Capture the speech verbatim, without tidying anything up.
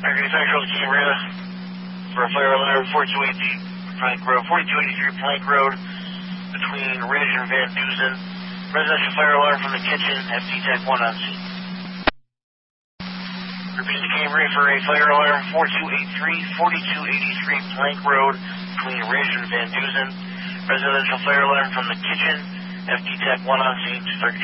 Agri Central Camera for a fire alarm four two eight three Plank Road, forty-two eighty-three Plank Road between Ridge and Van Dusen. Residential fire alarm from the kitchen, F D Tech one on scene. Repeat the Camry for a fire alarm four two eight three, forty-two eighty-three Plank Road between Ridge and Van Dusen. Residential fire alarm from the kitchen, F D Tech one on scene.